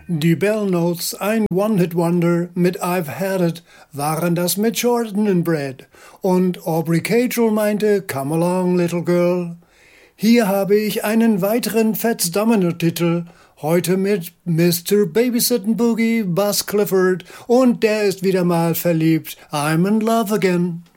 Die Bell Notes, ein One-Hit-Wonder mit I've Had It, waren das mit Jordan and Brad. Und Aubrey Cagel meinte Come Along, Little Girl. Hier habe ich einen weiteren Fats Domino-Titel, heute mit Mr. Babysitting Boogie, Buzz Clifford, und der ist wieder mal verliebt. I'm in love again.